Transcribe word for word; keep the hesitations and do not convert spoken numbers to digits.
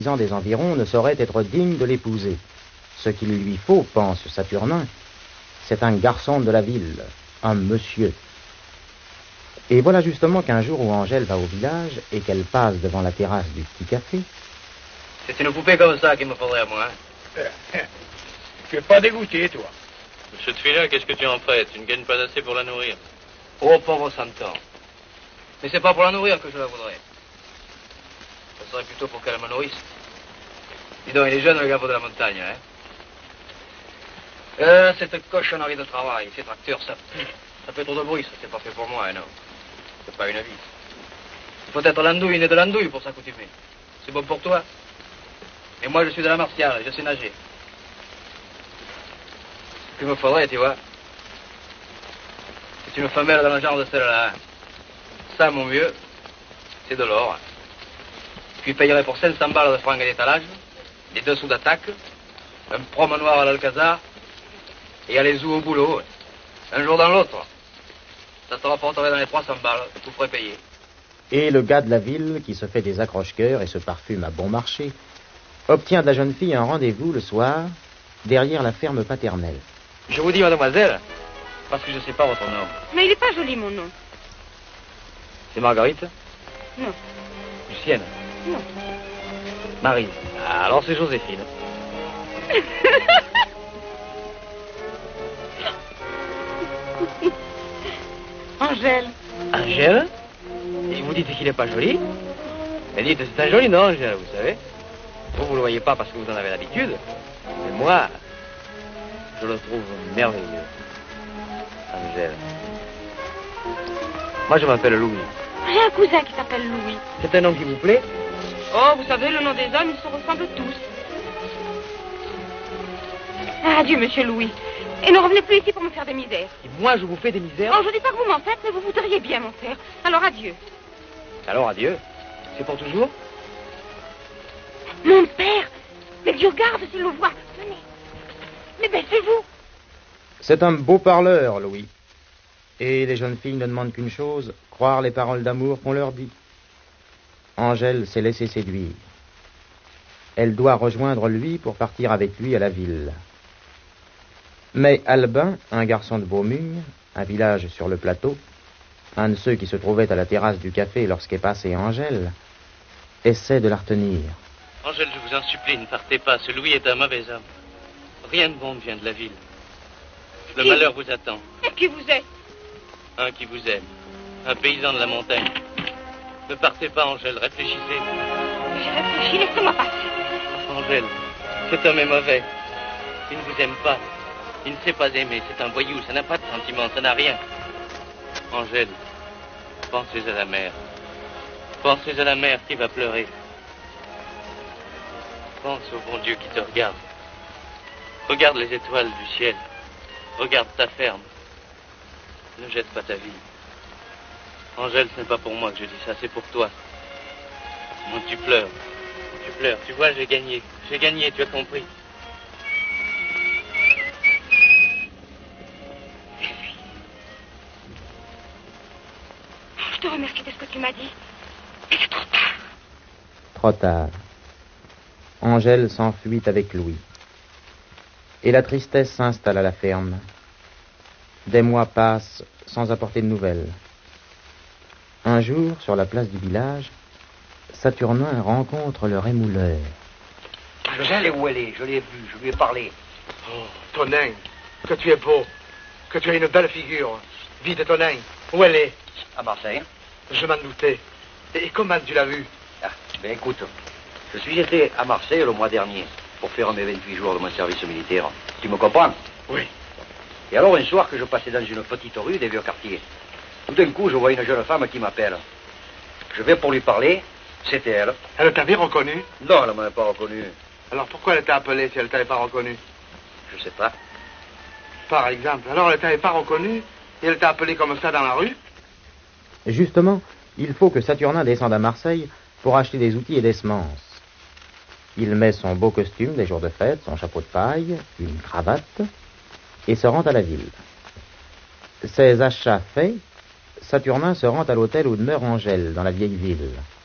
gens des environs ne sauraient être dignes de l'épouser. Ce qu'il lui faut, pense Saturnin, c'est un garçon de la ville, un monsieur. Et voilà justement qu'un jour où Angèle va au village et qu'elle passe devant la terrasse du petit café. C'est une poupée comme ça qu'il me faudrait à moi. Hein. Tu es pas dégoûté, toi. Cette fille-là, qu'est-ce que tu en fais? Tu ne gagnes pas assez pour la nourrir. Oh, pauvre Santan. Mais c'est pas pour la nourrir que je la voudrais. Ça serait plutôt pour qu'elle me nourrisse. Dis donc, il est jeune, le gaveau de la montagne, hein. Euh, cette cochonnerie de travail, ces tracteurs, ça pue. Ça fait trop de bruit, ça, c'est pas fait pour moi, hein, non. C'est pas une vie. Il faut être l'andouille, né de l'andouille pour s'accoutumer. C'est bon pour toi. Et moi, je suis de la martiale, je sais nager. Ce qu'il me faudrait, tu vois, c'est une femelle dans le genre de celle-là. Hein. Ça, mon vieux, c'est de l'or. Tu payerais pour cinq cents balles de fringues d'étalage, des dessous d'attaque, un promenoir à l'Alcazar, et aller zou au boulot, un jour dans l'autre. Ça te rapporterait dans les trois cents balles, tout frais payé. Et le gars de la ville, qui se fait des accroche-cœurs et se parfume à bon marché, obtient de la jeune fille un rendez-vous le soir, derrière la ferme paternelle. Je vous dis, mademoiselle, parce que je ne sais pas votre nom. Mais il n'est pas joli, mon nom. C'est Marguerite? Non. Lucienne? Non. Marie? Ah, alors c'est Joséphine. Angèle. Angèle? Et vous dites qu'il n'est pas joli? Mais dites, c'est un joli nom, Angèle, vous savez. Vous, vous ne le voyez pas parce que vous en avez l'habitude. Mais moi, je le trouve merveilleux. Angèle. Moi, je m'appelle Louis. J'ai un cousin qui s'appelle Louis. C'est un nom qui vous plaît? Oh, vous savez, le nom des hommes, ils se ressemblent tous. Adieu, monsieur Louis. Et ne revenez plus ici pour me faire des misères. Et moi, je vous fais des misères? Oh, je dis pas que vous m'en faites, mais vous voudriez bien m'en faire. Alors, adieu. Alors, adieu. C'est pour toujours? Mon père! Mais Dieu garde s'il le voit. Venez. Mais baissez-vous. C'est un beau parleur, Louis. Et les jeunes filles ne demandent qu'une chose, croire les paroles d'amour qu'on leur dit. Angèle s'est laissée séduire. Elle doit rejoindre lui pour partir avec lui à la ville. Mais Albin, un garçon de Beaumune, un village sur le plateau, un de ceux qui se trouvaient à la terrasse du café lorsqu'est passée Angèle, essaie de la retenir. Angèle, je vous en supplie, ne partez pas. Ce Louis est un mauvais homme. Rien de bon ne vient de la ville. Le Qui? malheur vous attend. Et qui vous êtes? Un qui vous aime. Un paysan de la montagne. Ne partez pas, Angèle, réfléchissez. J'ai réfléchi, laissez-moi passer. Angèle, cet homme est mauvais. Il ne vous aime pas. Il ne sait pas aimer. C'est un voyou. Ça n'a pas de sentiment. Ça n'a rien. Angèle, pensez à la mère. Pensez à la mère qui va pleurer. Pense au bon Dieu qui te regarde. Regarde les étoiles du ciel. Regarde ta ferme. Ne jette pas ta vie. Angèle, ce n'est pas pour moi que je dis ça, c'est pour toi. Non, tu pleures. Tu pleures. Tu vois, j'ai gagné. J'ai gagné, tu as compris. Je te remercie de ce que tu m'as dit. Mais c'est trop tard. Trop tard. Angèle s'enfuit avec Louis. Et la tristesse s'installe à la ferme. Des mois passent sans apporter de nouvelles. Un jour, sur la place du village, Saturnin rencontre le rémouleur. Angèle est où elle est? Je l'ai vue, je lui ai parlé. Oh, Tonin, que tu es beau, que tu as une belle figure. Vite, Tonin, où elle est? À Marseille. Je m'en doutais. Et comment tu l'as vue? Ah, ben écoute, je suis été à Marseille le mois dernier pour faire mes vingt-huit jours de mon service militaire. Tu me comprends? Oui. Et alors, un soir que je passais dans une petite rue des vieux quartiers, tout d'un coup, je vois une jeune femme qui m'appelle. Je vais pour lui parler, c'était elle. Elle t'avait reconnu? Non, elle ne m'a pas reconnu. Alors pourquoi elle t'a appelé si elle t'avait pas reconnu? Je sais pas. Par exemple, alors elle t'avait pas reconnu et elle t'a appelé comme ça dans la rue? Justement, il faut que Saturnin descende à Marseille pour acheter des outils et des semences. Il met son beau costume des jours de fête, son chapeau de paille, une cravate, et se rend à la ville. Ses achats faits, Saturnin se rend à l'hôtel où demeure Angèle, dans la vieille ville.